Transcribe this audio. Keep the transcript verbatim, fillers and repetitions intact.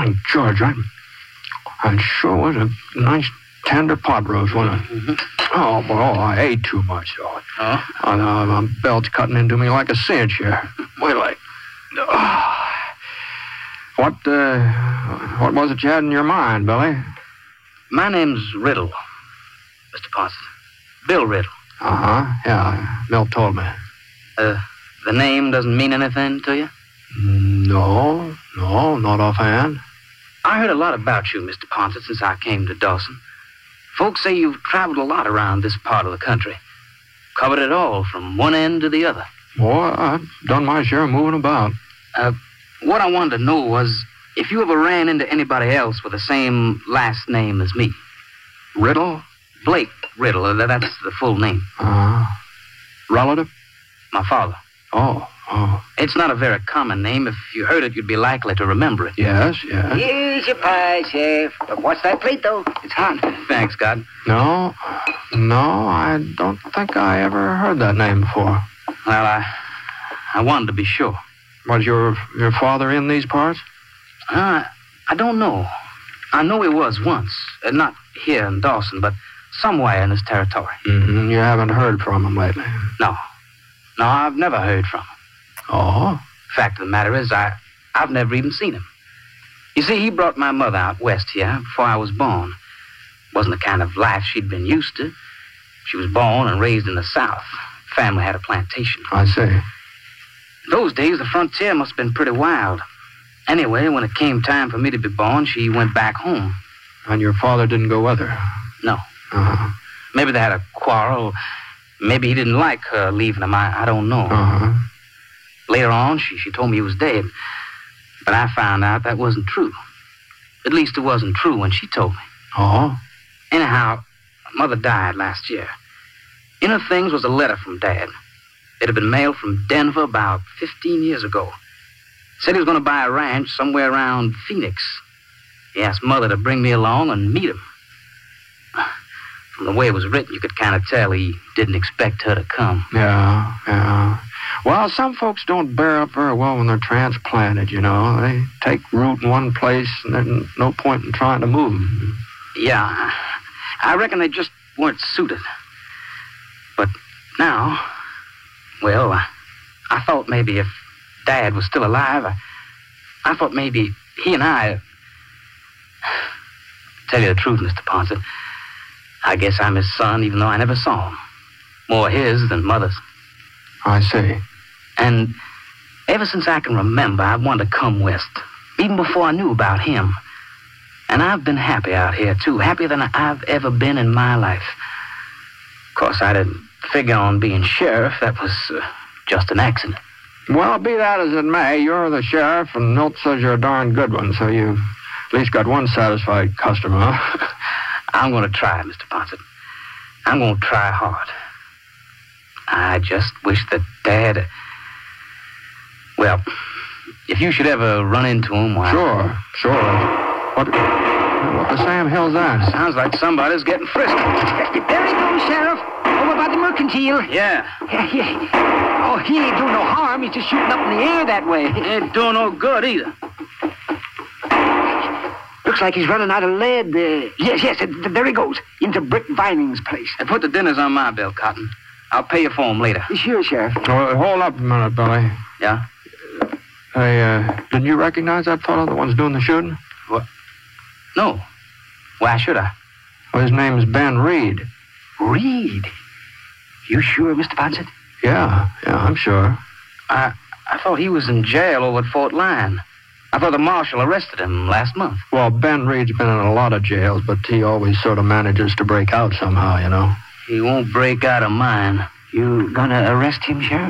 By George, I, I sure was a nice tender pot roast, wasn't it? Mm-hmm. Oh, boy, oh, I ate too much. Oh, oh? Uh, my belt's cutting into me like a cinch here. Wait, like... Oh. What, uh, what was it you had in your mind, Billy? My name's Riddle, Mister Ponset. Bill Riddle. Uh-huh, yeah, Milt told me. Uh, the name doesn't mean anything to you? No, no, not offhand. I heard a lot about you, Mister Ponset, since I came to Dawson. Folks say you've traveled a lot around this part of the country. Covered it all, from one end to the other. Boy, I've done my share of moving about. Uh, what I wanted to know was if you ever ran into anybody else with the same last name as me. Riddle? Blake Riddle, that's the full name. Uh, relative? My father. Oh, oh. It's not a very common name. If you heard it, you'd be likely to remember it. Yes, yes. Here's your pie, Chef. But watch that plate, though. It's hot. Thanks, God. No, no, I don't think I ever heard that name before. Well, I, I wanted to be sure. Was your your father in these parts? Uh, I don't know. I know he was once. Uh, not here in Dawson, but somewhere in this territory. Mm-hmm. You haven't heard from him lately? No. No, I've never heard from him. Oh? Fact of the matter is, I, I've never even seen him. You see, he brought my mother out west here before I was born. Wasn't the kind of life she'd been used to. She was born and raised in the South. Family had a plantation. I see. In those days, the frontier must have been pretty wild. Anyway, when it came time for me to be born, she went back home. And your father didn't go with her? No. Uh-huh. Maybe they had a quarrel. Maybe he didn't like her leaving him. I, I don't know. Uh-huh. Later on, she, she told me he was dead. But I found out that wasn't true. At least it wasn't true when she told me. Oh? Anyhow, Mother died last year. In her things was a letter from Dad. It had been mailed from Denver about fifteen years ago. Said he was going to buy a ranch somewhere around Phoenix. He asked Mother to bring me along and meet him. From the way it was written, you could kind of tell he didn't expect her to come. Yeah, yeah. Well, some folks don't bear up very well when they're transplanted, you know. They take root in one place, and there's no point in trying to move them. Yeah, I reckon they just weren't suited. But now, well, I, I thought maybe if Dad was still alive, I, I thought maybe he and I... Tell you the truth, Mister Ponset, I guess I'm his son, even though I never saw him. More his than Mother's. I see. And ever since I can remember, I've wanted to come west, even before I knew about him. And I've been happy out here, too, happier than I've ever been in my life. Of course, I didn't figure on being sheriff. That was uh, just an accident. Well, be that as it may, you're the sheriff, and Milt says you're a darn good one, so you've at least got one satisfied customer. I'm going to try, Mister Ponset. I'm going to try hard. I just wish that Dad... Well, if you should ever run into him, why... Sure, sure. What, what the Sam hell's that? Sounds like somebody's getting frisky. There he goes, Sheriff. Over by the mercantile. Yeah. Yeah, yeah. Oh, he ain't doing no harm. He's just shooting up in the air that way. Ain't doing no good either. Looks like he's running out of lead. Uh, yes, yes, uh, there he goes. Into Brick Vining's place. And put the dinners on my bill, Cotton. I'll pay you for them later. Sure, Sheriff. Oh, hold up a minute, Billy. Yeah? Hey, uh, didn't you recognize that fellow, the one's doing the shooting? What? No. Why should I? Well, his name's Ben Reed. Reed? You sure, Mister Ponset? Yeah, yeah, I'm sure. I I thought he was in jail over at Fort Lyon. I thought the marshal arrested him last month. Well, Ben Reed's been in a lot of jails, but he always sort of manages to break out somehow, you know. He won't break out of mine. You gonna arrest him, Sheriff?